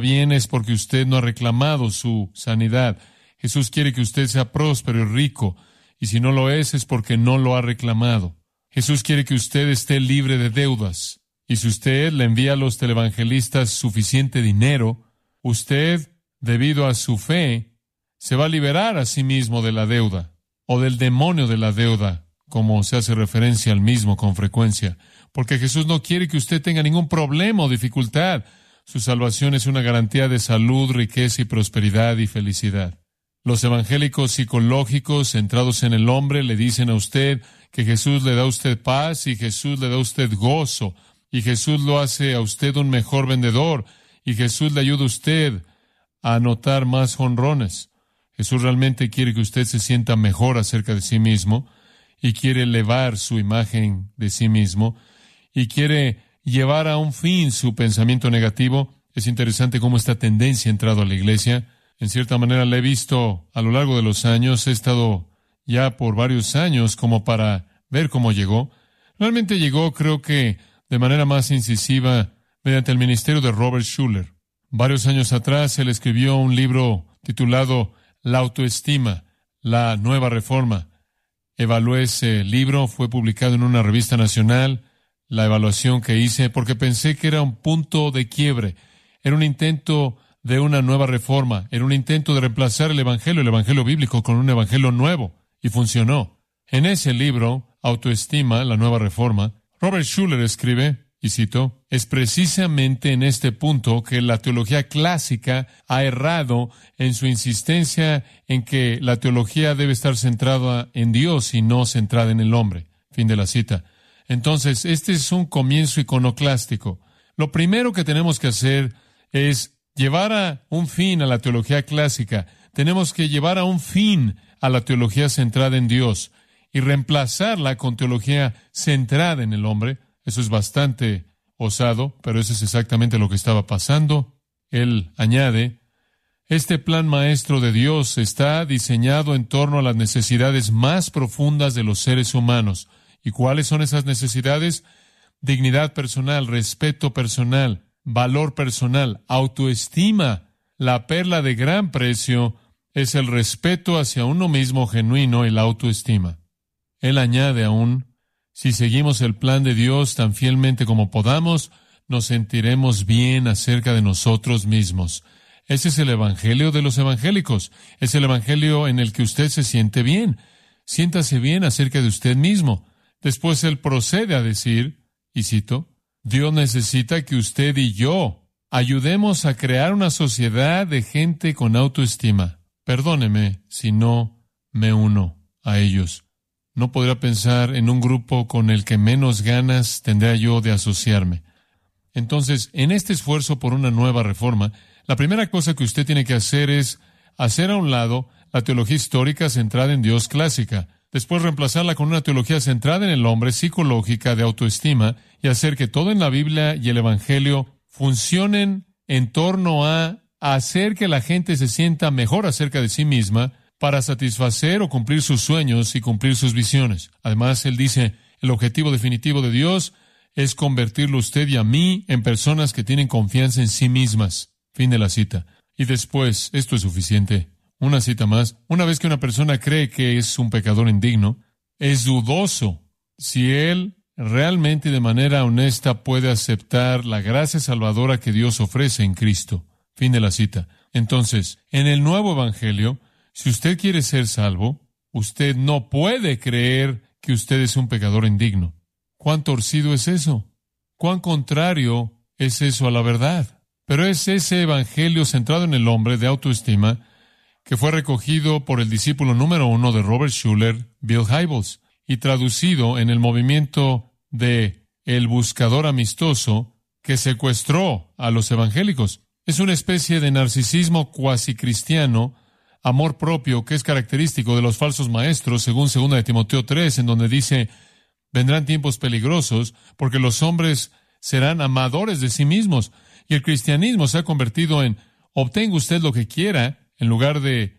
bien es porque usted no ha reclamado su sanidad. Jesús quiere que usted sea próspero y rico, y si no lo es porque no lo ha reclamado. Jesús quiere que usted esté libre de deudas, y si usted le envía a los televangelistas suficiente dinero, usted, debido a su fe, se va a liberar a sí mismo de la deuda, o del demonio de la deuda, como se hace referencia al mismo con frecuencia, porque Jesús no quiere que usted tenga ningún problema o dificultad. Su salvación es una garantía de salud, riqueza y prosperidad y felicidad. Los evangélicos psicológicos centrados en el hombre le dicen a usted que Jesús le da a usted paz y Jesús le da a usted gozo y Jesús lo hace a usted un mejor vendedor y Jesús le ayuda a usted a anotar más jonrones. Jesús realmente quiere que usted se sienta mejor acerca de sí mismo y quiere elevar su imagen de sí mismo y quiere llevar a un fin su pensamiento negativo. Es interesante cómo esta tendencia ha entrado a la iglesia. En cierta manera la he visto a lo largo de los años. He estado ya por varios años como para ver cómo llegó. Realmente llegó, creo que, de manera más incisiva mediante el ministerio de Robert Schuller. Varios años atrás él escribió un libro titulado La autoestima, la nueva reforma. Evalué ese libro, fue publicado en una revista nacional. La evaluación que hice, porque pensé que era un punto de quiebre, era un intento de una nueva reforma, era un intento de reemplazar el evangelio bíblico con un evangelio nuevo, y funcionó. En ese libro, Autoestima, la nueva reforma, Robert Schuller escribe, y cito, es precisamente en este punto que la teología clásica ha errado en su insistencia en que la teología debe estar centrada en Dios y no centrada en el hombre. Fin de la cita. Entonces, este es un comienzo iconoclástico. Lo primero que tenemos que hacer es llevar a un fin a la teología clásica. Tenemos que llevar a un fin a la teología centrada en Dios y reemplazarla con teología centrada en el hombre. Eso es bastante osado, pero eso es exactamente lo que estaba pasando. Él añade, este plan maestro de Dios está diseñado en torno a las necesidades más profundas de los seres humanos. ¿Y cuáles son esas necesidades? Dignidad personal, respeto personal, valor personal, autoestima. La perla de gran precio es el respeto hacia uno mismo genuino y la autoestima. Él añade aún, si seguimos el plan de Dios tan fielmente como podamos, nos sentiremos bien acerca de nosotros mismos. Ese es el evangelio de los evangélicos. Es el evangelio en el que usted se siente bien. Siéntase bien acerca de usted mismo. Después él procede a decir, y cito, Dios necesita que usted y yo ayudemos a crear una sociedad de gente con autoestima. Perdóneme si no me uno a ellos. No podría pensar en un grupo con el que menos ganas tendría yo de asociarme. Entonces, en este esfuerzo por una nueva reforma, la primera cosa que usted tiene que hacer es hacer a un lado la teología histórica centrada en Dios clásica. Después reemplazarla con una teología centrada en el hombre, psicológica, de autoestima, y hacer que todo en la Biblia y el Evangelio funcionen en torno a hacer que la gente se sienta mejor acerca de sí misma para satisfacer o cumplir sus sueños y cumplir sus visiones. Además, él dice, el objetivo definitivo de Dios es convertirlo usted y a mí en personas que tienen confianza en sí mismas. Fin de la cita. Y después, esto es suficiente. Una cita más. Una vez que una persona cree que es un pecador indigno, es dudoso si él realmente y de manera honesta puede aceptar la gracia salvadora que Dios ofrece en Cristo. Fin de la cita. Entonces, en el nuevo evangelio, si usted quiere ser salvo, usted no puede creer que usted es un pecador indigno. ¿Cuán torcido es eso? ¿Cuán contrario es eso a la verdad? Pero es ese evangelio centrado en el hombre de autoestima que fue recogido por el discípulo número 1 de Robert Schuller, Bill Hybels, y traducido en el movimiento de El Buscador Amistoso que secuestró a los evangélicos. Es una especie de narcisismo cuasi cristiano, amor propio, que es característico de los falsos maestros, según 2 de Timoteo 3, en donde dice, vendrán tiempos peligrosos, porque los hombres serán amadores de sí mismos, y el cristianismo se ha convertido en, obtenga usted lo que quiera, en lugar de.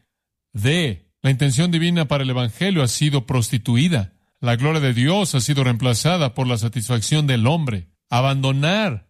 La intención divina para el evangelio ha sido prostituida. La gloria de Dios ha sido reemplazada por la satisfacción del hombre. Abandonar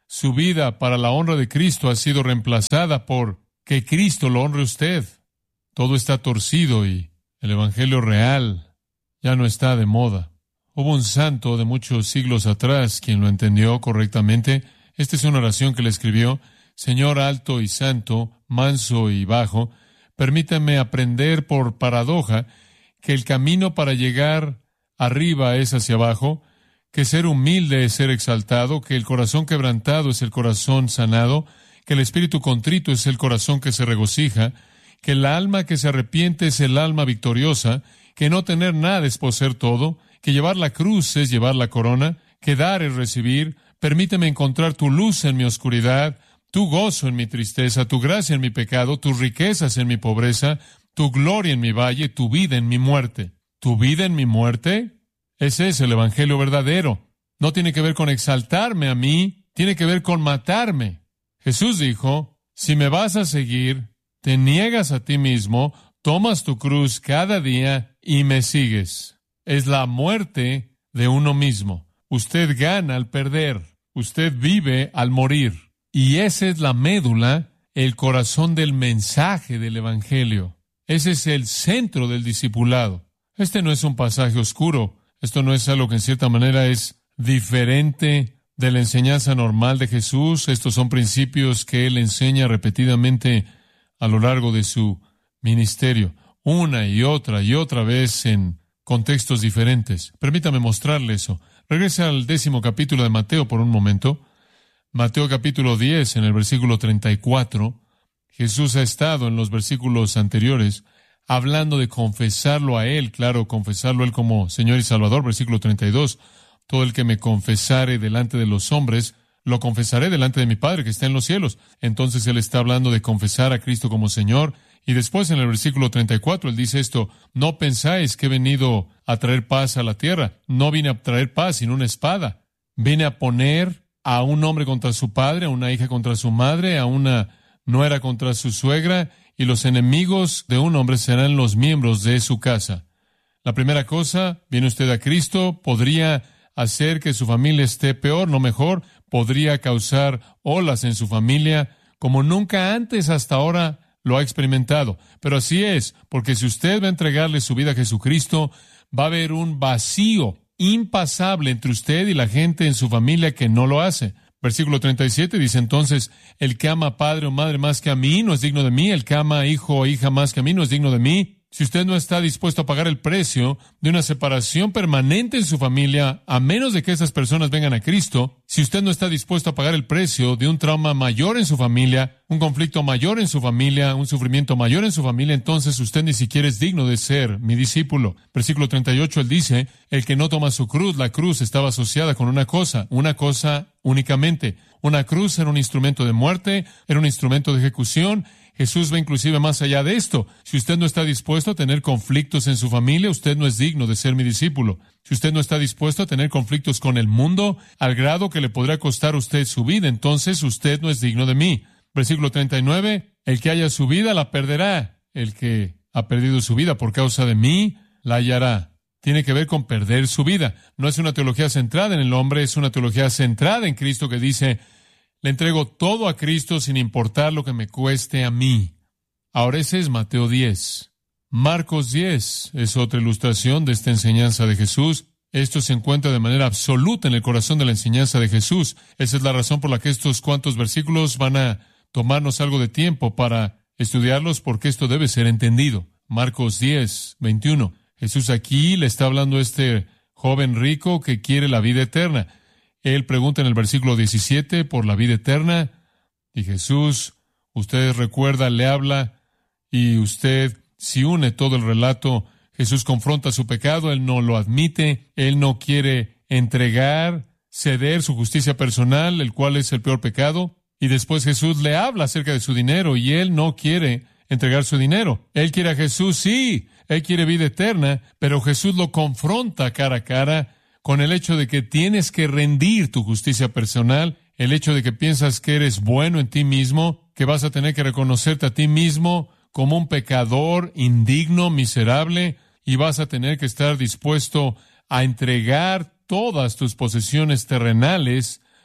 su vida para la honra de Cristo ha sido reemplazada por que Cristo lo honre a usted. Todo está torcido y el Evangelio real ya no está de moda. Hubo un santo de muchos siglos atrás quien lo entendió correctamente. Esta es una oración que le escribió: Señor alto y santo, manso y bajo, permítame aprender por paradoja que el camino para llegar arriba es hacia abajo, que ser humilde es ser exaltado, que el corazón quebrantado es el corazón sanado, que el espíritu contrito es el corazón que se regocija, que el alma que se arrepiente es el alma victoriosa, que no tener nada es poseer todo, que llevar la cruz es llevar la corona, que dar es recibir. Permíteme encontrar tu luz en mi oscuridad, tu gozo en mi tristeza, tu gracia en mi pecado, tus riquezas en mi pobreza, tu gloria en mi valle, tu vida en mi muerte. ¿Tu vida en mi muerte? Ese es el Evangelio verdadero. No tiene que ver con exaltarme a mí, tiene que ver con matarme. Jesús dijo: si me vas a seguir, te niegas a ti mismo, tomas tu cruz cada día y me sigues. Es la muerte de uno mismo. Usted gana al perder. Usted vive al morir. Y esa es la médula, el corazón del mensaje del Evangelio. Ese es el centro del discipulado. Este no es un pasaje oscuro. Esto no es algo que en cierta manera es diferente de la enseñanza normal de Jesús. Estos son principios que Él enseña repetidamente a lo largo de su ministerio, una y otra vez en contextos diferentes. Permítame mostrarle eso. Regrese al 10º capítulo de Mateo por un momento. Mateo capítulo 10, en el versículo 34. Jesús ha estado en los versículos anteriores hablando de confesarlo a Él, claro, confesarlo a Él como Señor y Salvador. Versículo 32. Todo el que me confesare delante de los hombres, lo confesaré delante de mi Padre que está en los cielos. Entonces Él está hablando de confesar a Cristo como Señor. Y después en el versículo 34 Él dice esto: no pensáis que he venido a traer paz a la tierra. No vine a traer paz, sino una espada. Vine a poner a un hombre contra su padre, a una hija contra su madre, a una nuera contra su suegra, y los enemigos de un hombre serán los miembros de su casa. La primera cosa, viene usted a Cristo, podría hacer que su familia esté peor, no mejor, podría causar olas en su familia como nunca antes hasta ahora lo ha experimentado. Pero así es, porque si usted va a entregarle su vida a Jesucristo, va a haber un vacío impasable entre usted y la gente en su familia que no lo hace. Versículo 37 dice entonces: el que ama a padre o madre más que a mí no es digno de mí, el que ama a hijo o hija más que a mí no es digno de mí. Si usted no está dispuesto a pagar el precio de una separación permanente en su familia, a menos de que esas personas vengan a Cristo, si usted no está dispuesto a pagar el precio de un trauma mayor en su familia, un conflicto mayor en su familia, un sufrimiento mayor en su familia, entonces usted ni siquiera es digno de ser mi discípulo. Versículo 38, Él dice: el que no toma su cruz, la cruz estaba asociada con una cosa únicamente. Una cruz era un instrumento de muerte, era un instrumento de ejecución. Jesús va inclusive más allá de esto. Si usted no está dispuesto a tener conflictos en su familia, usted no es digno de ser mi discípulo. Si usted no está dispuesto a tener conflictos con el mundo, al grado que le podrá costar a usted su vida, entonces usted no es digno de mí. Versículo 39, el que haya su vida la perderá. El que ha perdido su vida por causa de mí, la hallará. Tiene que ver con perder su vida. No es una teología centrada en el hombre, es una teología centrada en Cristo que dice: le entrego todo a Cristo sin importar lo que me cueste a mí. Ahora ese es Mateo 10. Marcos 10 es otra ilustración de esta enseñanza de Jesús. Esto se encuentra de manera absoluta en el corazón de la enseñanza de Jesús. Esa es la razón por la que estos cuantos versículos van a tomarnos algo de tiempo para estudiarlos, porque esto debe ser entendido. Marcos 10, 21. Jesús aquí le está hablando a este joven rico que quiere la vida eterna. Él pregunta en el versículo 17 por la vida eterna, y Jesús, ustedes recuerdan, le habla, y usted, si une todo el relato, Jesús confronta su pecado, Él no lo admite, Él no quiere ceder su justicia personal, el cual es el peor pecado, y después Jesús le habla acerca de su dinero, y Él no quiere entregar su dinero. Él quiere a Jesús, sí, Él quiere vida eterna, pero Jesús lo confronta cara a cara con el hecho de que tienes que rendir tu justicia personal, el hecho de que piensas que eres bueno en ti mismo, que vas a tener que reconocerte a ti mismo como un pecador indigno, miserable, y vas a tener que estar dispuesto a entregar todas tus posesiones terrenales,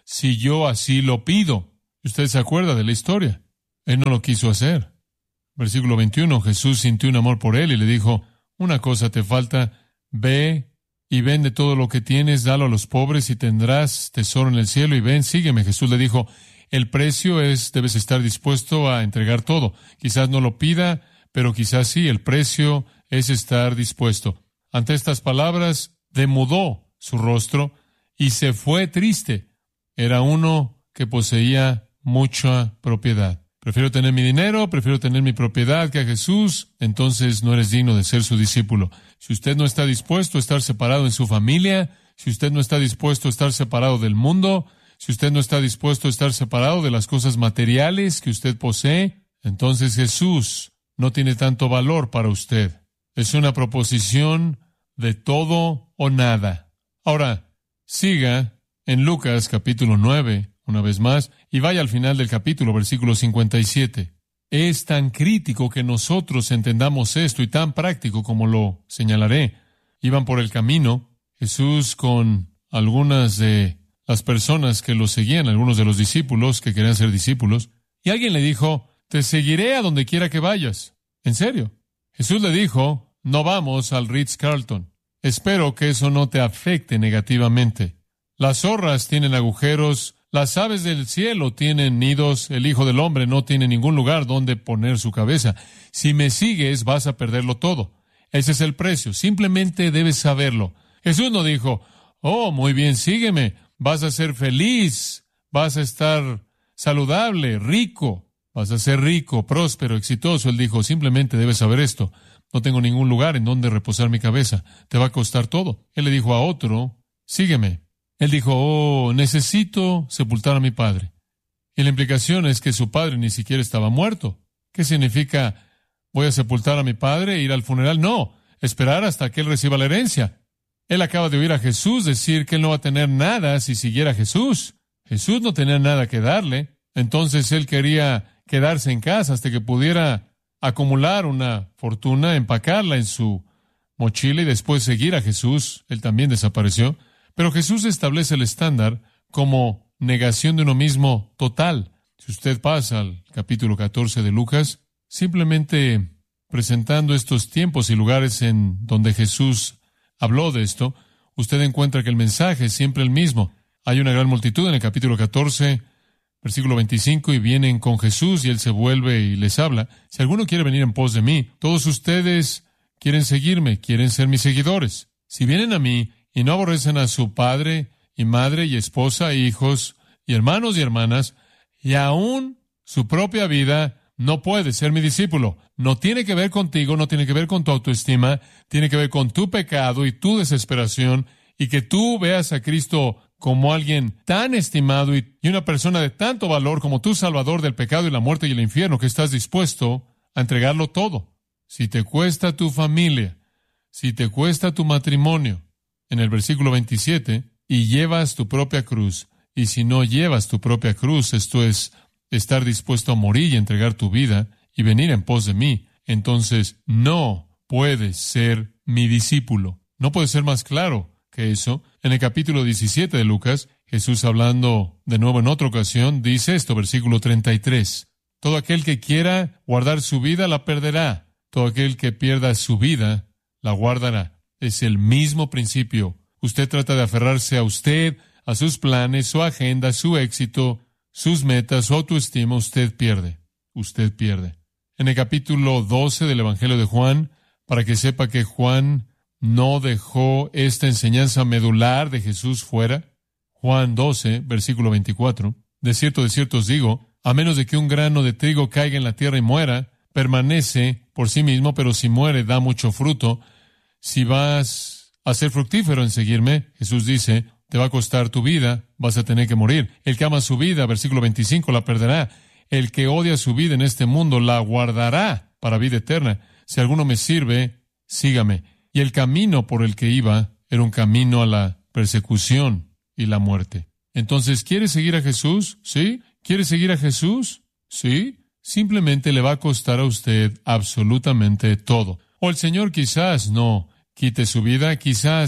si yo así lo pido. Usted se acuerda de la historia. Él no lo quiso hacer. Versículo 21, Jesús sintió un amor por él y le dijo, una cosa te falta, ve y vende todo lo que tienes, dalo a los pobres y tendrás tesoro en el cielo y ven, sígueme. Jesús le dijo, el precio es, debes estar dispuesto a entregar todo. Quizás no lo pida, pero quizás sí, el precio es estar dispuesto. Ante estas palabras, demudó su rostro y se fue triste. Era uno que poseía mucha propiedad. Prefiero tener mi dinero, prefiero tener mi propiedad que a Jesús, entonces no eres digno de ser su discípulo. Si usted no está dispuesto a estar separado en su familia, si usted no está dispuesto a estar separado del mundo, si usted no está dispuesto a estar separado de las cosas materiales que usted posee, entonces Jesús no tiene tanto valor para usted. Es una proposición de todo o nada. Ahora, siga en Lucas capítulo 9, una vez más, y vaya al final del capítulo, versículo 57. Es tan crítico que nosotros entendamos esto y tan práctico como lo señalaré. Iban por el camino, Jesús con algunas de las personas que lo seguían, algunos de los discípulos que querían ser discípulos, y alguien le dijo, te seguiré a donde quiera que vayas. ¿En serio? Jesús le dijo, no vamos al Ritz-Carlton. Espero que eso no te afecte negativamente. Las zorras tienen agujeros, las aves del cielo tienen nidos, el Hijo del Hombre no tiene ningún lugar donde poner su cabeza. Si me sigues, vas a perderlo todo. Ese es el precio. Simplemente debes saberlo. Jesús no dijo, oh, muy bien, sígueme. Vas a ser feliz, vas a estar saludable, rico. Vas a ser rico, próspero, exitoso. Él dijo, simplemente debes saber esto. No tengo ningún lugar en donde reposar mi cabeza. Te va a costar todo. Él le dijo a otro, sígueme. Él dijo, oh, necesito sepultar a mi padre. Y la implicación es que su padre ni siquiera estaba muerto. ¿Qué significa, voy a sepultar a mi padre e ir al funeral? No, esperar hasta que él reciba la herencia. Él acaba de oír a Jesús decir que él no va a tener nada si siguiera a Jesús. Jesús no tenía nada que darle. Entonces él quería quedarse en casa hasta que pudiera acumular una fortuna, empacarla en su mochila y después seguir a Jesús. Él también desapareció. Pero Jesús establece el estándar como negación de uno mismo total. Si usted pasa al capítulo 14 de Lucas, simplemente presentando estos tiempos y lugares en donde Jesús habló de esto, usted encuentra que el mensaje es siempre el mismo. Hay una gran multitud en el capítulo 14, versículo 25, y vienen con Jesús y Él se vuelve y les habla. Si alguno quiere venir en pos de mí, todos ustedes quieren seguirme, quieren ser mis seguidores. Si vienen a mí y no aborrecen a su padre y madre y esposa e hijos y hermanos y hermanas, y aún su propia vida, no puede ser mi discípulo. No tiene que ver contigo, no tiene que ver con tu autoestima, tiene que ver con tu pecado y tu desesperación, y que tú veas a Cristo como alguien tan estimado y una persona de tanto valor como tu Salvador del pecado y la muerte y el infierno, que estás dispuesto a entregarlo todo. Si te cuesta tu familia, si te cuesta tu matrimonio, en el versículo 27, y llevas tu propia cruz, y si no llevas tu propia cruz, esto es, estar dispuesto a morir y entregar tu vida y venir en pos de mí, entonces no puedes ser mi discípulo. No puede ser más claro que eso. En el capítulo 17 de Lucas, Jesús, hablando de nuevo en otra ocasión, dice esto, versículo 33. Todo aquel que quiera guardar su vida la perderá. Todo aquel que pierda su vida la guardará. Es el mismo principio. Usted trata de aferrarse a usted, a sus planes, su agenda, su éxito, sus metas, su autoestima. Usted pierde. Usted pierde. En el capítulo 12 del Evangelio de Juan, para que sepa que Juan no dejó esta enseñanza medular de Jesús fuera, Juan 12, versículo 24, de cierto os digo, a menos de que un grano de trigo caiga en la tierra y muera, permanece por sí mismo, pero si muere da mucho fruto. Si vas a ser fructífero en seguirme, Jesús dice, te va a costar tu vida, vas a tener que morir. El que ama su vida, versículo 25, la perderá. El que odia su vida en este mundo la guardará para vida eterna. Si alguno me sirve, sígame. Y el camino por el que iba era un camino a la persecución y la muerte. Entonces, ¿quiere seguir a Jesús? ¿Sí? ¿Quiere seguir a Jesús? ¿Sí? Simplemente le va a costar a usted absolutamente todo. O el Señor quizás no quite su vida, quizás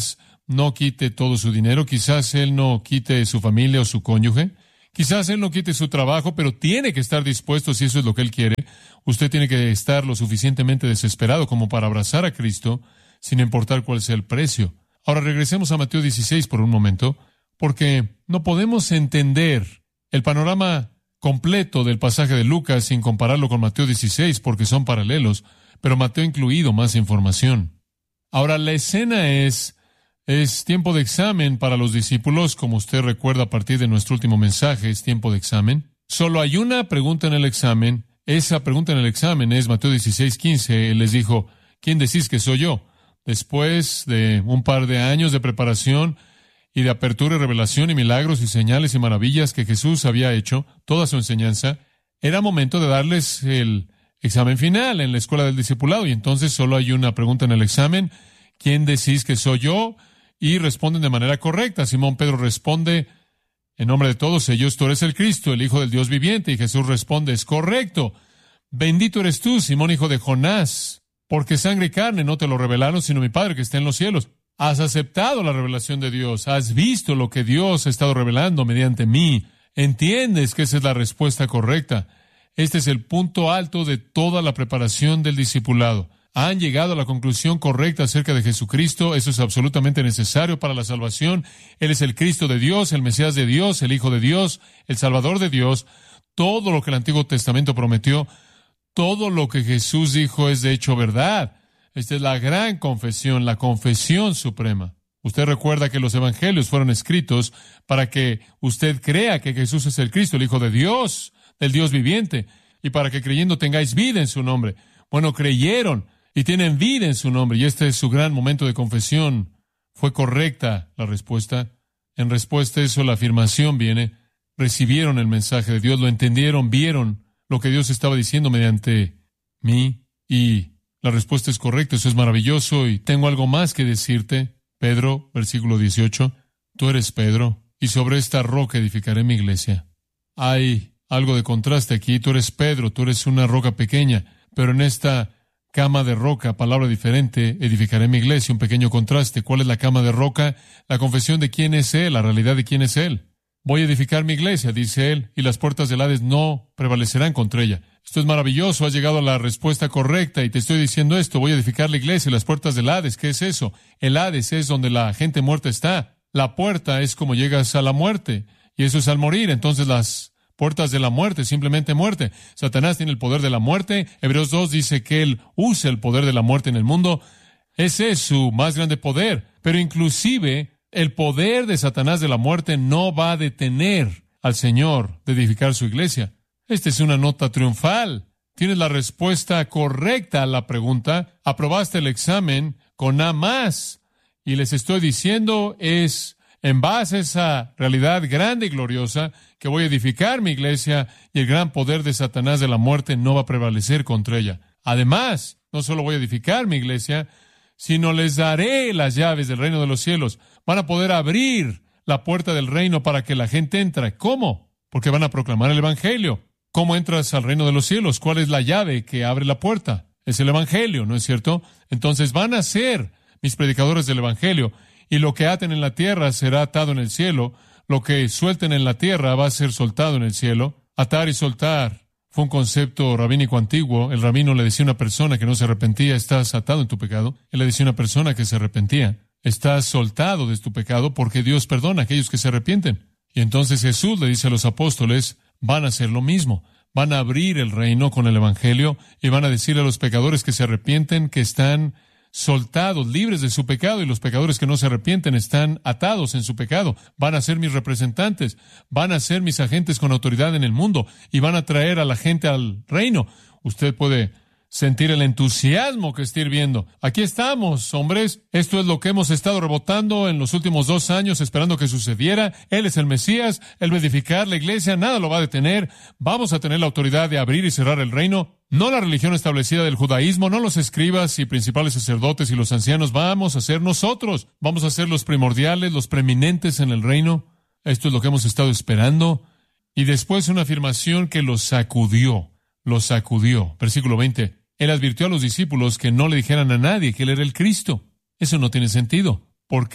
no quite todo su dinero, quizás Él no quite su familia o su cónyuge, quizás Él no quite su trabajo, pero tiene que estar dispuesto si eso es lo que Él quiere. Usted tiene que estar lo suficientemente desesperado como para abrazar a Cristo, sin importar cuál sea el precio. Ahora regresemos a Mateo 16 por un momento, porque no podemos entender el panorama completo del pasaje de Lucas sin compararlo con Mateo 16, porque son paralelos, pero Mateo ha incluido más información. Ahora, la escena es tiempo de examen para los discípulos, como usted recuerda a partir de nuestro último mensaje, es tiempo de examen. Solo hay una pregunta en el examen. Esa pregunta en el examen es Mateo 16:15. Él les dijo, ¿quién decís que soy yo? Después de un par de años de preparación y de apertura y revelación y milagros y señales y maravillas que Jesús había hecho, toda su enseñanza, era momento de darles el examen final en la escuela del discipulado. Y entonces solo hay una pregunta en el examen, ¿quién decís que soy yo? Y responden de manera correcta. Simón Pedro responde, en nombre de todos ellos, tú eres el Cristo, el Hijo del Dios viviente. Y Jesús responde, es correcto. Bendito eres tú, Simón, hijo de Jonás, porque sangre y carne no te lo revelaron, sino mi Padre que está en los cielos. Has aceptado la revelación de Dios, has visto lo que Dios ha estado revelando mediante mí. Entiendes que esa es la respuesta correcta. Este es el punto alto de toda la preparación del discipulado. Han llegado a la conclusión correcta acerca de Jesucristo. Eso es absolutamente necesario para la salvación. Él es el Cristo de Dios, el Mesías de Dios, el Hijo de Dios, el Salvador de Dios. Todo lo que el Antiguo Testamento prometió, todo lo que Jesús dijo es de hecho verdad. Esta es la gran confesión, la confesión suprema. Usted recuerda que los evangelios fueron escritos para que usted crea que Jesús es el Cristo, el Hijo de Dios, del Dios viviente, y para que creyendo tengáis vida en su nombre. Bueno, creyeron y tienen vida en su nombre, y este es su gran momento de confesión. ¿Fue correcta la respuesta? En respuesta a eso, la afirmación viene. Recibieron el mensaje de Dios, lo entendieron, vieron lo que Dios estaba diciendo mediante mí, y la respuesta es correcta. Eso es maravilloso, y tengo algo más que decirte. Pedro, versículo 18, tú eres Pedro, y sobre esta roca edificaré mi iglesia. Hay algo de contraste aquí. Tú eres Pedro, tú eres una roca pequeña, pero en esta cama de roca, palabra diferente, edificaré mi iglesia. Un pequeño contraste. ¿Cuál es la cama de roca? La confesión de quién es Él, la realidad de quién es Él. Voy a edificar mi iglesia, dice Él, y las puertas del Hades no prevalecerán contra ella. Esto es maravilloso, has llegado a la respuesta correcta, y te estoy diciendo esto, voy a edificar la iglesia y las puertas del Hades. ¿Qué es eso? El Hades es donde la gente muerta está. La puerta es como llegas a la muerte, y eso es al morir. Entonces las puertas de la muerte, simplemente muerte. Satanás tiene el poder de la muerte. Hebreos 2 dice que él usa el poder de la muerte en el mundo. Ese es su más grande poder. Pero inclusive el poder de Satanás de la muerte no va a detener al Señor de edificar su iglesia. Esta es una nota triunfal. Tienes la respuesta correcta a la pregunta. Aprobaste el examen con A más. Y les estoy diciendo es en base a esa realidad grande y gloriosa que voy a edificar mi iglesia, y el gran poder de Satanás de la muerte no va a prevalecer contra ella. Además, no solo voy a edificar mi iglesia, sino les daré las llaves del reino de los cielos. Van a poder abrir la puerta del reino para que la gente entre. ¿Cómo? Porque van a proclamar el evangelio. ¿Cómo entras al reino de los cielos? ¿Cuál es la llave que abre la puerta? Es el evangelio, ¿no es cierto? Entonces van a ser mis predicadores del evangelio, y lo que aten en la tierra será atado en el cielo, lo que suelten en la tierra va a ser soltado en el cielo. Atar y soltar fue un concepto rabínico antiguo. El rabino le decía a una persona que no se arrepentía, estás atado en tu pecado. Él le decía a una persona que se arrepentía, estás soltado de tu pecado, porque Dios perdona a aquellos que se arrepienten. Y entonces Jesús le dice a los apóstoles, van a hacer lo mismo. Van a abrir el reino con el evangelio, y van a decirle a los pecadores que se arrepienten que están soltados, libres de su pecado, y los pecadores que no se arrepienten están atados en su pecado. Van a ser mis representantes, van a ser mis agentes con autoridad en el mundo, y van a traer a la gente al reino. Usted puede sentir el entusiasmo que está hirviendo. Aquí estamos, hombres. Esto es lo que hemos estado rebotando en los últimos 2 años, esperando que sucediera. Él es el Mesías, Él va a edificar la iglesia, nada lo va a detener. Vamos a tener la autoridad de abrir y cerrar el reino. No la religión establecida del judaísmo, no los escribas y principales sacerdotes y los ancianos. Vamos a ser nosotros. Vamos a ser los primordiales, los preeminentes en el reino. Esto es lo que hemos estado esperando. Y después una afirmación que los sacudió. Los sacudió. Versículo 20. Él advirtió a los discípulos que no le dijeran a nadie que Él era el Cristo. Eso no tiene sentido, porque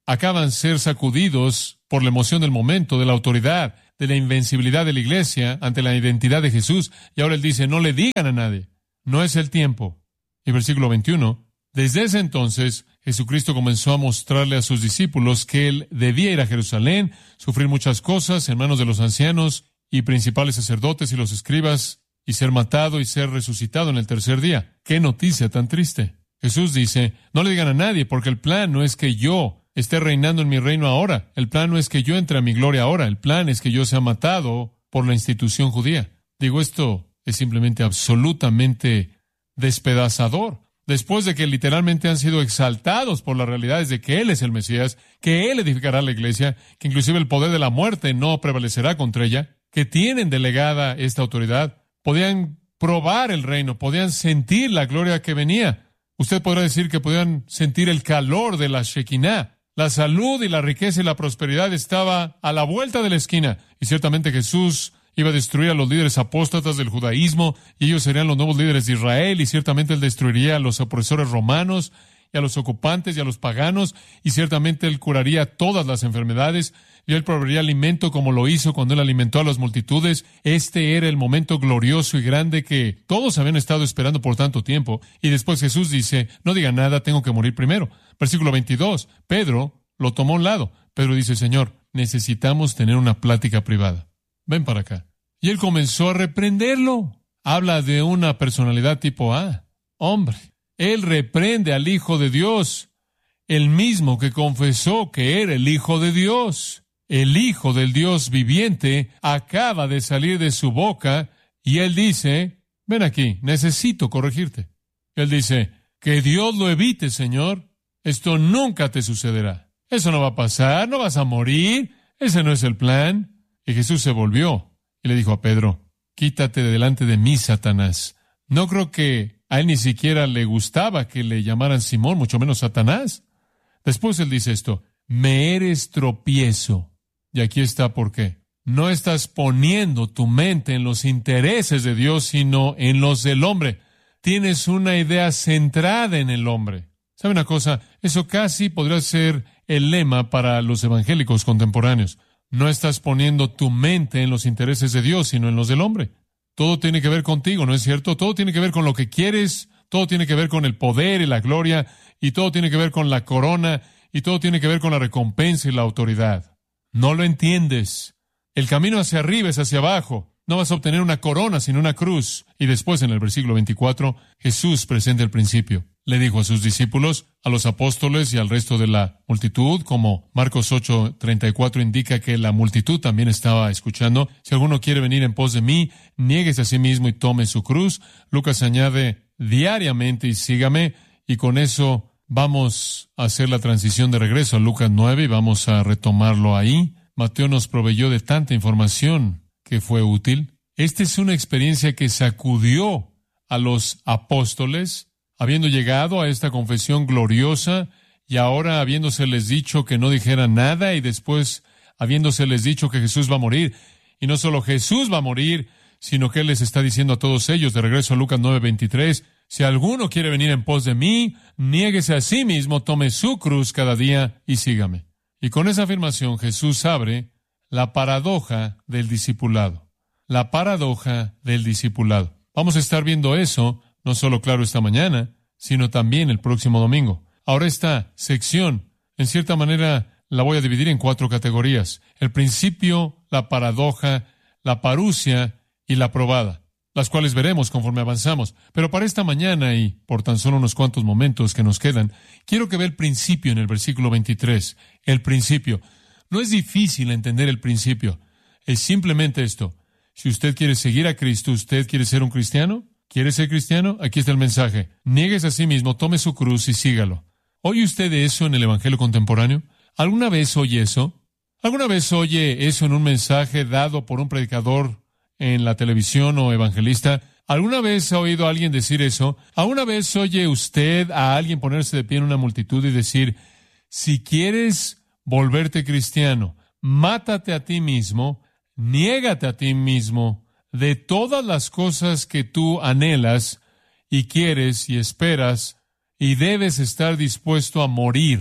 acaban de ser sacudidos por la emoción del momento, de la autoridad, de la invencibilidad de la iglesia ante la identidad de Jesús. Y ahora él dice, no le digan a nadie, no es el tiempo. Y versículo 21, desde ese entonces Jesucristo comenzó a mostrarle a sus discípulos que él debía ir a Jerusalén, sufrir muchas cosas en manos de los ancianos y principales sacerdotes y los escribas, y ser matado y ser resucitado en el tercer día. ¡Qué noticia tan triste! Jesús dice, no le digan a nadie, porque el plan no es que yo esté reinando en mi reino ahora. El plan no es que yo entre a mi gloria ahora. El plan es que yo sea matado por la institución judía. Digo, esto es simplemente absolutamente despedazador. Después de que literalmente han sido exaltados por las realidades de que Él es el Mesías, que Él edificará la iglesia, que inclusive el poder de la muerte no prevalecerá contra ella, que tienen delegada esta autoridad, podían probar el reino, podían sentir la gloria que venía. Usted podrá decir que podían sentir el calor de la Shekinah. La salud y la riqueza y la prosperidad estaba a la vuelta de la esquina. Y ciertamente Jesús iba a destruir a los líderes apóstatas del judaísmo, y ellos serían los nuevos líderes de Israel, y ciertamente Él destruiría a los opresores romanos, y a los ocupantes, y a los paganos, y ciertamente Él curaría todas las enfermedades, y Él proveería alimento como lo hizo cuando Él alimentó a las multitudes. Este era el momento glorioso y grande que todos habían estado esperando por tanto tiempo. Y después Jesús dice, no diga nada, tengo que morir primero. Versículo 22, Pedro lo tomó a un lado. Pedro dice, Señor, necesitamos tener una plática privada. Ven para acá. Y Él comenzó a reprenderlo. Habla de una personalidad tipo A. Hombre, Él reprende al Hijo de Dios, el mismo que confesó que era el Hijo de Dios. El Hijo del Dios viviente acaba de salir de su boca y Él dice, ven aquí, necesito corregirte. Él dice, que Dios lo evite, Señor. Esto nunca te sucederá. Eso no va a pasar, no vas a morir. Ese no es el plan. Y Jesús se volvió y le dijo a Pedro, quítate de delante de mí, Satanás. No creo que a él ni siquiera le gustaba que le llamaran Simón, mucho menos Satanás. Después él dice esto, me eres tropiezo. Y aquí está por qué. No estás poniendo tu mente en los intereses de Dios, sino en los del hombre. Tienes una idea centrada en el hombre. ¿Sabe una cosa? Eso casi podría ser el lema para los evangélicos contemporáneos. No estás poniendo tu mente en los intereses de Dios, sino en los del hombre. Todo tiene que ver contigo, ¿no es cierto? Todo tiene que ver con lo que quieres, todo tiene que ver con el poder y la gloria, y todo tiene que ver con la corona, y todo tiene que ver con la recompensa y la autoridad. No lo entiendes. El camino hacia arriba es hacia abajo. No vas a obtener una corona, sino una cruz. Y después, en el versículo 24, Jesús presenta el principio. Le dijo a sus discípulos, a los apóstoles y al resto de la multitud, como Marcos 8:34 indica que la multitud también estaba escuchando, si alguno quiere venir en pos de mí, niéguese a sí mismo y tome su cruz. Lucas añade, diariamente y sígame, y con eso vamos a hacer la transición de regreso a Lucas 9 y vamos a retomarlo ahí. Mateo nos proveyó de tanta información que fue útil. Esta es una experiencia que sacudió a los apóstoles, habiendo llegado a esta confesión gloriosa y ahora habiéndoseles dicho que no dijeran nada y después habiéndoseles dicho que Jesús va a morir. Y no solo Jesús va a morir, sino que Él les está diciendo a todos ellos, de regreso a Lucas 9:23, si alguno quiere venir en pos de mí, niéguese a sí mismo, tome su cruz cada día y sígame. Y con esa afirmación Jesús abre la paradoja del discipulado. La paradoja del discipulado. Vamos a estar viendo eso, no solo claro esta mañana, sino también el próximo domingo. Ahora esta sección, en cierta manera, la voy a dividir en 4 categorías. El principio, la paradoja, la parusia y la probada, las cuales veremos conforme avanzamos. Pero para esta mañana y por tan solo unos cuantos momentos que nos quedan, quiero que vea el principio en el versículo 23. El principio. No es difícil entender el principio. Es simplemente esto. Si usted quiere seguir a Cristo, ¿usted quiere ser un cristiano? ¿Quiere ser cristiano? Aquí está el mensaje. Niéguese a sí mismo, tome su cruz y sígalo. ¿Oye usted eso en el Evangelio contemporáneo? ¿Alguna vez oye eso? ¿Alguna vez oye eso en un mensaje dado por un predicador en la televisión o evangelista? ¿Alguna vez ha oído a alguien decir eso? ¿Alguna vez oye usted a alguien ponerse de pie en una multitud y decir, si quieres volverte cristiano, mátate a ti mismo, niégate a ti mismo de todas las cosas que tú anhelas y quieres y esperas y debes estar dispuesto a morir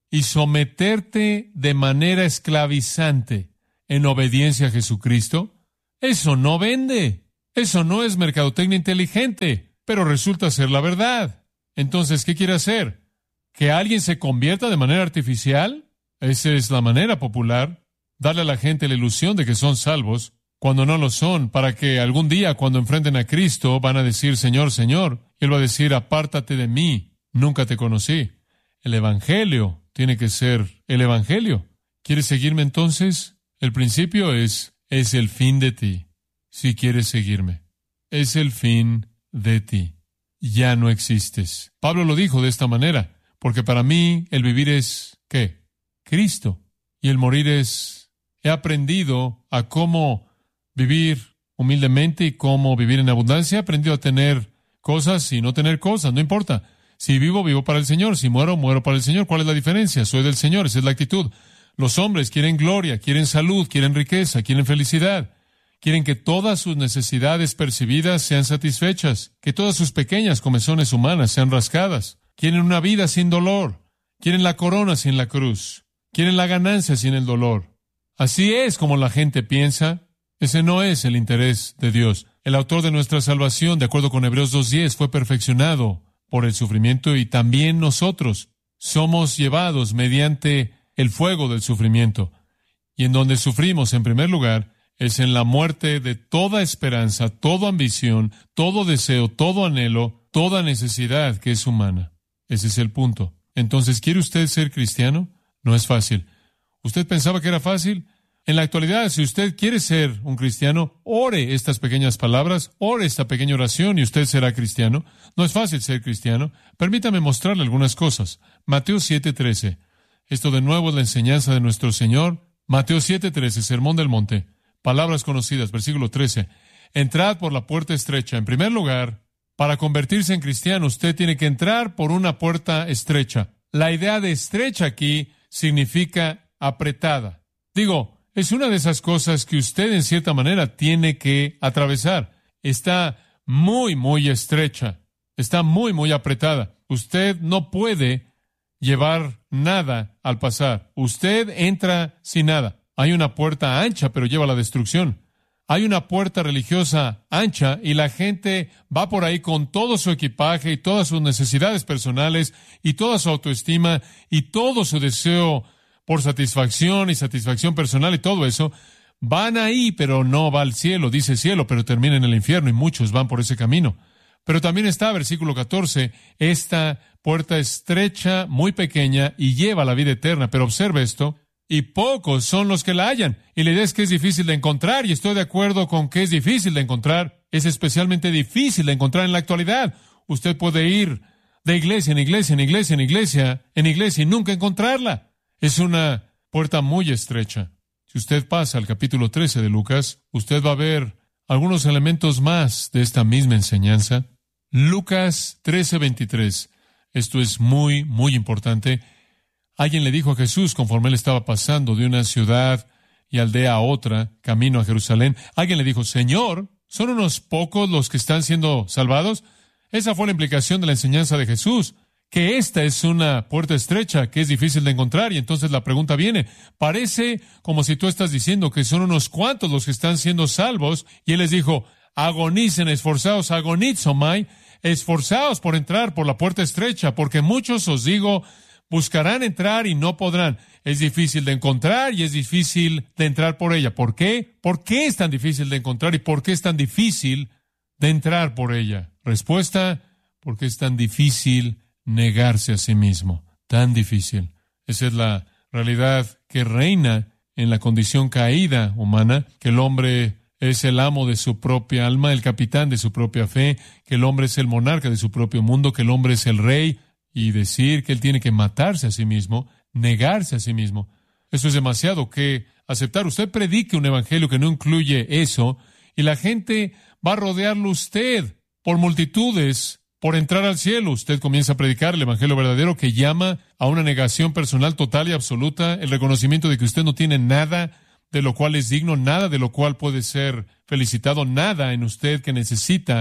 y someterte de manera esclavizante en obediencia a Jesucristo, eso no vende. Eso no es mercadotecnia inteligente, pero resulta ser la verdad. Entonces, ¿qué quiere hacer? ¿Que alguien se convierta de manera artificial? Esa es la manera popular. Darle a la gente la ilusión de que son salvos cuando no lo son, para que algún día, cuando enfrenten a Cristo, van a decir, Señor, Señor. Y Él va a decir, apártate de mí, nunca te conocí. El Evangelio tiene que ser el Evangelio. ¿Quieres seguirme entonces? El principio es el fin de ti. Si quieres seguirme, es el fin de ti. Ya no existes. Pablo lo dijo de esta manera, porque para mí el vivir es, ¿qué? Cristo. Y el morir es, he aprendido a cómo vivir humildemente y cómo vivir en abundancia. He aprendido a tener cosas y no tener cosas, no importa. Si vivo, vivo para el Señor. Si muero, muero para el Señor. ¿Cuál es la diferencia? Soy del Señor, esa es la actitud. Los hombres quieren gloria, quieren salud, quieren riqueza, quieren felicidad. Quieren que todas sus necesidades percibidas sean satisfechas, que todas sus pequeñas comezones humanas sean rascadas. Quieren una vida sin dolor. Quieren la corona sin la cruz. Quieren la ganancia sin el dolor. Así es como la gente piensa. Ese no es el interés de Dios. El autor de nuestra salvación, de acuerdo con Hebreos 2:10, fue perfeccionado por el sufrimiento y también nosotros somos llevados mediante el fuego del sufrimiento. Y en donde sufrimos, en primer lugar, es en la muerte de toda esperanza, toda ambición, todo deseo, todo anhelo, toda necesidad que es humana. Ese es el punto. Entonces, ¿quiere usted ser cristiano? No es fácil. ¿Usted pensaba que era fácil? En la actualidad, si usted quiere ser un cristiano, ore estas pequeñas palabras, ore esta pequeña oración y usted será cristiano. No es fácil ser cristiano. Permítame mostrarle algunas cosas. Mateo 7:13. Esto de nuevo es la enseñanza de nuestro Señor. Mateo 7:13, Sermón del Monte. Palabras conocidas, versículo 13. Entrad por la puerta estrecha. En primer lugar, para convertirse en cristiano, usted tiene que entrar por una puerta estrecha. La idea de estrecha aquí significa apretada. Digo, es una de esas cosas que usted en cierta manera tiene que atravesar. Está muy, muy estrecha. Está muy, muy apretada. Usted no puede llevar nada al pasar. Usted entra sin nada. Hay una puerta ancha, pero lleva a la destrucción. Hay una puerta religiosa ancha y la gente va por ahí con todo su equipaje y todas sus necesidades personales y toda su autoestima y todo su deseo por satisfacción y satisfacción personal y todo eso. Van ahí, pero no va al cielo. Dice cielo, pero termina en el infierno y muchos van por ese camino. Pero también está, versículo 14, esta puerta estrecha, muy pequeña y lleva a la vida eterna. Pero observe esto. Y pocos son los que la hallan. Y la idea es que es difícil de encontrar, y estoy de acuerdo con que es difícil de encontrar. Es especialmente difícil de encontrar en la actualidad. Usted puede ir de iglesia en iglesia, en iglesia, en iglesia, en iglesia, y nunca encontrarla. Es una puerta muy estrecha. Si usted pasa al capítulo 13 de Lucas, usted va a ver algunos elementos más de esta misma enseñanza. Lucas 13:23. Esto es muy, muy importante. Alguien le dijo a Jesús, conforme él estaba pasando de una ciudad y aldea a otra, camino a Jerusalén, alguien le dijo, Señor, ¿son unos pocos los que están siendo salvados? Esa fue la implicación de la enseñanza de Jesús, que esta es una puerta estrecha, que es difícil de encontrar, y entonces la pregunta viene, parece como si tú estás diciendo que son unos cuantos los que están siendo salvos, y él les dijo, agonicen, esforzaos, agonizomai, esforzaos por entrar por la puerta estrecha, porque muchos os digo, buscarán entrar y no podrán. Es difícil de encontrar y es difícil de entrar por ella. ¿Por qué? ¿Por qué es tan difícil de encontrar y por qué es tan difícil de entrar por ella? Respuesta, porque es tan difícil negarse a sí mismo. Tan difícil. Esa es la realidad que reina en la condición caída humana, que el hombre es el amo de su propia alma, el capitán de su propia fe, que el hombre es el monarca de su propio mundo, que el hombre es el rey, y decir que él tiene que matarse a sí mismo, negarse a sí mismo. Eso es demasiado que aceptar. Usted predique un evangelio que no incluye eso y la gente va a rodearlo usted por multitudes por entrar al cielo. Usted comienza a predicar el evangelio verdadero que llama a una negación personal total y absoluta, el reconocimiento de que usted no tiene nada de lo cual es digno, nada de lo cual puede ser felicitado, nada en usted que necesita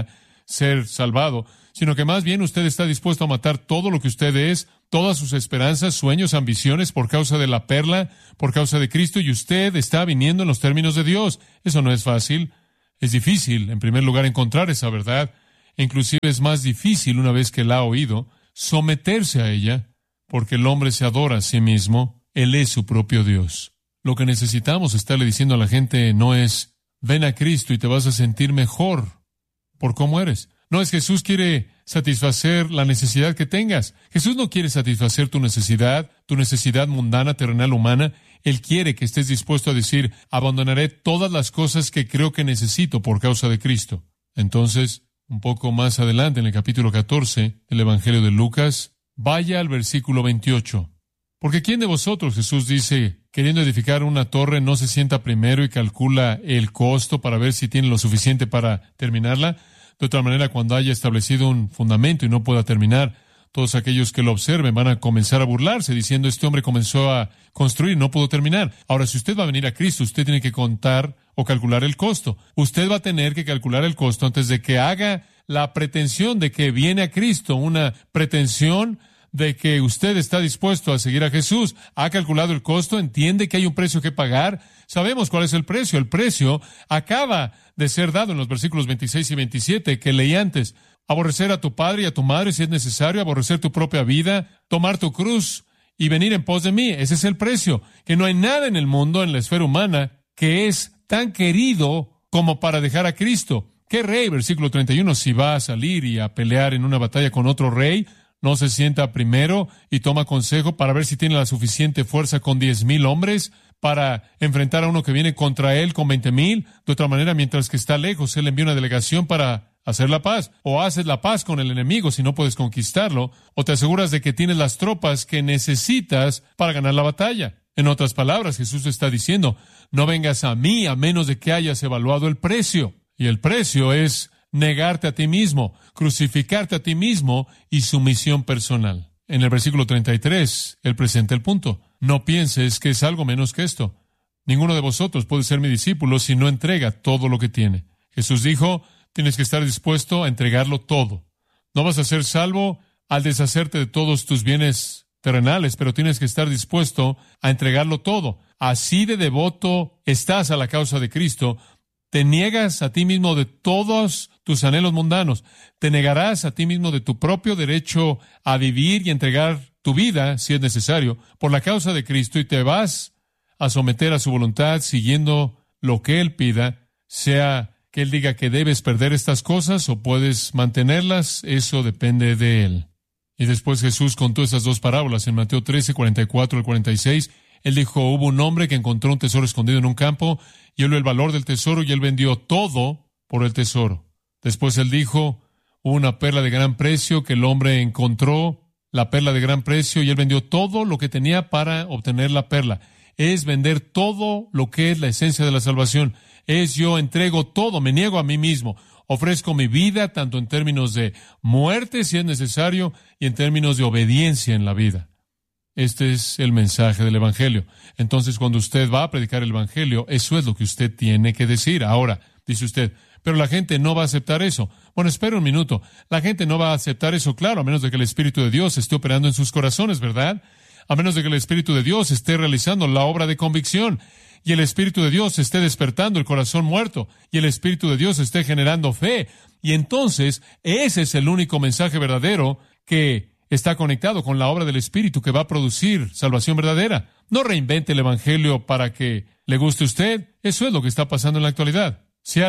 ser salvado, sino que más bien usted está dispuesto a matar todo lo que usted es, todas sus esperanzas, sueños, ambiciones por causa de la perla, por causa de Cristo, y usted está viniendo en los términos de Dios. Eso no es fácil. Es difícil, en primer lugar, encontrar esa verdad. Inclusive es más difícil, una vez que la ha oído, someterse a ella, porque el hombre se adora a sí mismo. Él es su propio Dios. Lo que necesitamos estarle diciendo a la gente no es, ven a Cristo y te vas a sentir mejor por cómo eres. No es Jesús quiere satisfacer la necesidad que tengas. Jesús no quiere satisfacer tu necesidad mundana, terrenal, humana. Él quiere que estés dispuesto a decir, abandonaré todas las cosas que creo que necesito por causa de Cristo. Entonces, un poco más adelante, en el capítulo 14 del Evangelio de Lucas, vaya al versículo 28. Porque ¿quién de vosotros, Jesús dice, queriendo edificar una torre, no se sienta primero y calcula el costo para ver si tiene lo suficiente para terminarla? De otra manera, cuando haya establecido un fundamento y no pueda terminar, todos aquellos que lo observen van a comenzar a burlarse, diciendo, este hombre comenzó a construir y no pudo terminar. Ahora, si usted va a venir a Cristo, usted tiene que contar o calcular el costo. Usted va a tener que calcular el costo antes de que haga la pretensión de que viene a Cristo, una pretensión de que usted está dispuesto a seguir a Jesús. ¿Ha calculado el costo? ¿Entiende que hay un precio que pagar? Sabemos cuál es el precio. El precio acaba de ser dado en los versículos 26 y 27 que leí antes. Aborrecer a tu padre y a tu madre si es necesario, aborrecer tu propia vida, tomar tu cruz y venir en pos de mí. Ese es el precio. Que no hay nada en el mundo, en la esfera humana, que es tan querido como para dejar a Cristo. ¿Qué rey? Versículo 31. Si va a salir y a pelear en una batalla con otro rey, no se sienta primero y toma consejo para ver si tiene la suficiente fuerza con 10,000 hombres para enfrentar a uno que viene contra él con 20,000. De otra manera, mientras que está lejos, él envía una delegación para hacer la paz. O haces la paz con el enemigo si no puedes conquistarlo, o te aseguras de que tienes las tropas que necesitas para ganar la batalla. En otras palabras, Jesús está diciendo, no vengas a mí a menos de que hayas evaluado el precio. Y el precio es negarte a ti mismo, crucificarte a ti mismo y sumisión personal. En el versículo 33, él presenta el punto. No pienses que es algo menos que esto. Ninguno de vosotros puede ser mi discípulo si no entrega todo lo que tiene. Jesús dijo, tienes que estar dispuesto a entregarlo todo. No vas a ser salvo al deshacerte de todos tus bienes terrenales, pero tienes que estar dispuesto a entregarlo todo. Así de devoto estás a la causa de Cristo. Te niegas a ti mismo de todos tus anhelos mundanos. Te negarás a ti mismo de tu propio derecho a vivir y entregar tu vida, si es necesario, por la causa de Cristo, y te vas a someter a su voluntad siguiendo lo que Él pida, sea que Él diga que debes perder estas cosas o puedes mantenerlas, eso depende de Él. Y después Jesús contó esas dos parábolas en Mateo 13, 44 al 46. Él dijo, hubo un hombre que encontró un tesoro escondido en un campo, y él vio el valor del tesoro, y él vendió todo por el tesoro. Después él dijo, hubo una perla de gran precio que el hombre encontró, la perla de gran precio, y él vendió todo lo que tenía para obtener la perla. Es vender todo lo que es la esencia de la salvación. Es yo entrego todo, me niego a mí mismo. Ofrezco mi vida, tanto en términos de muerte, si es necesario, y en términos de obediencia en la vida. Este es el mensaje del Evangelio. Entonces, cuando usted va a predicar el Evangelio, eso es lo que usted tiene que decir. Ahora, dice usted, pero la gente no va a aceptar eso. Bueno, espera un minuto. La gente no va a aceptar eso, claro, a menos de que el Espíritu de Dios esté operando en sus corazones, ¿verdad? A menos de que el Espíritu de Dios esté realizando la obra de convicción, y el Espíritu de Dios esté despertando el corazón muerto, y el Espíritu de Dios esté generando fe. Y entonces, ese es el único mensaje verdadero que está conectado con la obra del Espíritu que va a producir salvación verdadera. No reinvente el Evangelio para que le guste a usted. Eso es lo que está pasando en la actualidad. Si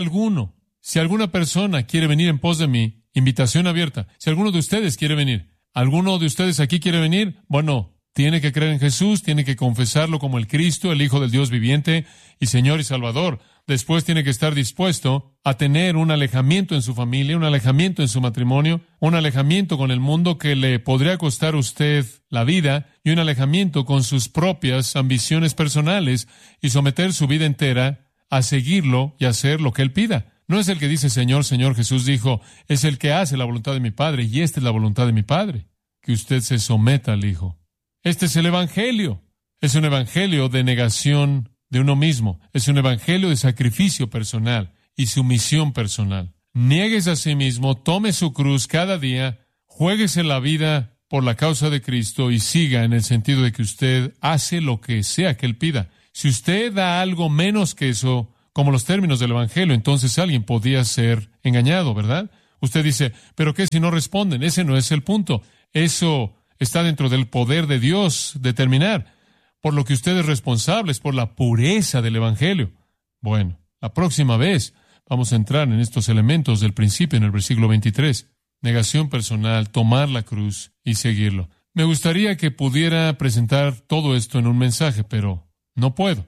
alguna persona quiere venir en pos de mí, invitación abierta. Si alguno de ustedes quiere venir, ¿alguno de ustedes aquí quiere venir? Bueno, tiene que creer en Jesús, tiene que confesarlo como el Cristo, el Hijo del Dios viviente y Señor y Salvador. Después tiene que estar dispuesto a tener un alejamiento en su familia, un alejamiento en su matrimonio, un alejamiento con el mundo que le podría costar a usted la vida, y un alejamiento con sus propias ambiciones personales, y someter su vida entera a seguirlo y hacer lo que Él pida. No es el que dice Señor, Señor. Jesús dijo, es el que hace la voluntad de mi Padre, y esta es la voluntad de mi Padre, que usted se someta al Hijo. Este es el Evangelio. Es un evangelio de negación de uno mismo. Es un evangelio de sacrificio personal y sumisión personal. Niéguese a sí mismo, tome su cruz cada día, juéguese la vida por la causa de Cristo y siga en el sentido de que usted hace lo que sea que Él pida. Si usted da algo menos que eso, como los términos del Evangelio, entonces alguien podía ser engañado, ¿verdad? Usted dice, ¿pero qué si no responden? Ese no es el punto. Eso está dentro del poder de Dios determinar. Por lo que usted es responsable, es por la pureza del Evangelio. Bueno, la próxima vez vamos a entrar en estos elementos del principio en el versículo 23. Negación personal, tomar la cruz y seguirlo. Me gustaría que pudiera presentar todo esto en un mensaje, pero no puedo.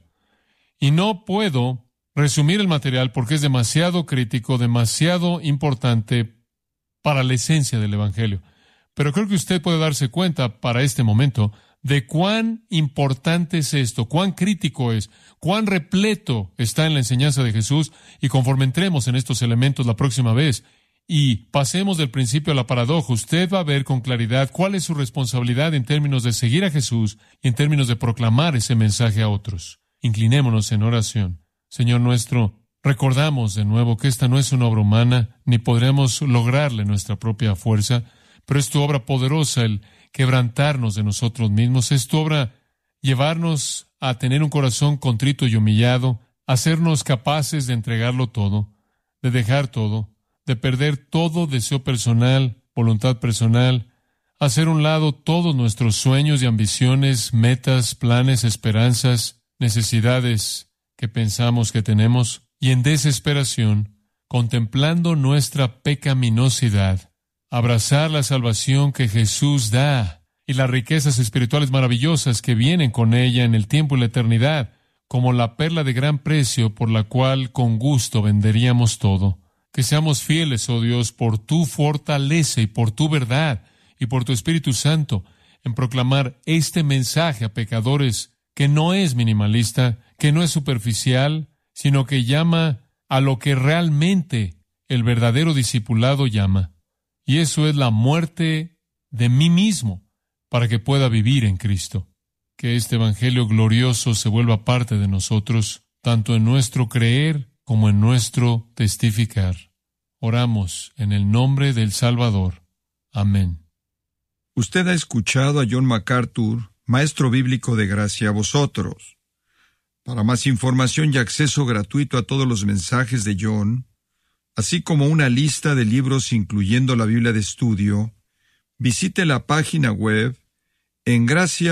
Y no puedo resumir el material porque es demasiado crítico, demasiado importante para la esencia del Evangelio. Pero creo que usted puede darse cuenta para este momento de cuán importante es esto, cuán crítico es, cuán repleto está en la enseñanza de Jesús, y conforme entremos en estos elementos la próxima vez y pasemos del principio a la paradoja, usted va a ver con claridad cuál es su responsabilidad en términos de seguir a Jesús y en términos de proclamar ese mensaje a otros. Inclinémonos en oración. Señor nuestro, recordamos de nuevo que esta no es una obra humana, ni podremos lograrle nuestra propia fuerza, pero es tu obra poderosa el quebrantarnos de nosotros mismos. Es tu obra llevarnos a tener un corazón contrito y humillado, hacernos capaces de entregarlo todo, de dejar todo, de perder todo deseo personal, voluntad personal, hacer a un lado todos nuestros sueños y ambiciones, metas, planes, esperanzas, necesidades que pensamos que tenemos, y en desesperación, contemplando nuestra pecaminosidad, abrazar la salvación que Jesús da y las riquezas espirituales maravillosas que vienen con ella en el tiempo y la eternidad, como la perla de gran precio por la cual con gusto venderíamos todo. Que seamos fieles, oh Dios, por tu fortaleza y por tu verdad y por tu Espíritu Santo en proclamar este mensaje a pecadores que no es minimalista, que no es superficial, sino que llama a lo que realmente el verdadero discipulado llama. Y eso es la muerte de mí mismo para que pueda vivir en Cristo. Que este Evangelio glorioso se vuelva parte de nosotros, tanto en nuestro creer como en nuestro testificar. Oramos en el nombre del Salvador. Amén. Usted ha escuchado a John MacArthur, maestro bíblico de Gracia a Vosotros. Para más información y acceso gratuito a todos los mensajes de John, así como una lista de libros incluyendo la Biblia de estudio, visite la página web en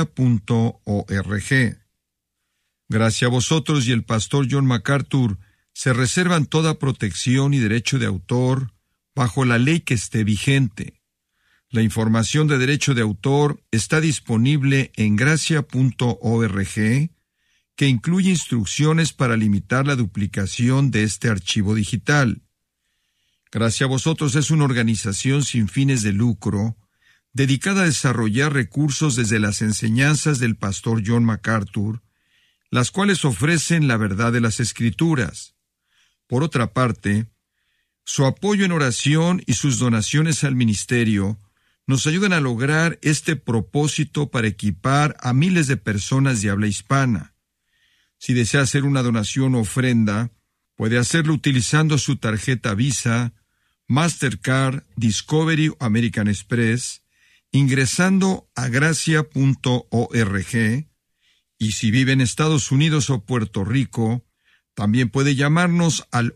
gracia.org. Gracia a Vosotros y el pastor John MacArthur se reservan toda protección y derecho de autor bajo la ley que esté vigente. La información de derecho de autor está disponible en gracia.org, que incluye instrucciones para limitar la duplicación de este archivo digital. Gracia a Vosotros es una organización sin fines de lucro dedicada a desarrollar recursos desde las enseñanzas del pastor John MacArthur, las cuales ofrecen la verdad de las Escrituras. Por otra parte, su apoyo en oración y sus donaciones al ministerio nos ayudan a lograr este propósito para equipar a miles de personas de habla hispana. Si desea hacer una donación o ofrenda, puede hacerlo utilizando su tarjeta Visa, Mastercard, Discovery o American Express, ingresando a gracia.org, y si vive en Estados Unidos o Puerto Rico, también puede llamarnos al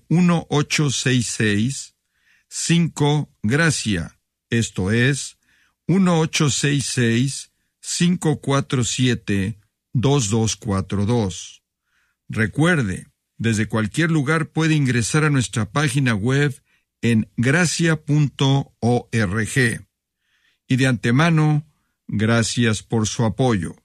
1-866-5-GRACIA, esto es, 1-866-547-2242. Recuerde, desde cualquier lugar puede ingresar a nuestra página web en gracia.org. Y de antemano, gracias por su apoyo.